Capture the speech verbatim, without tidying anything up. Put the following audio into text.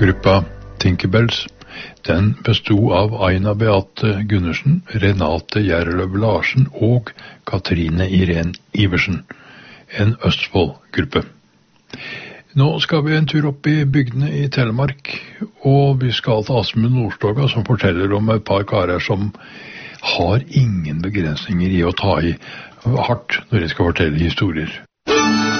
Gruppa Tinkerbells, den bestod av Aina Beate Gundersen, Renate Gjerløv Larsen og Katrine Irene Iversen, en Østfold-gruppe. Nå skal vi en tur opp i bygdene i Telemark, og vi skal til Asmund Nordstoga, som forteller om et par karer som har ingen begrensninger i å ta i hardt når de skal fortelle historier.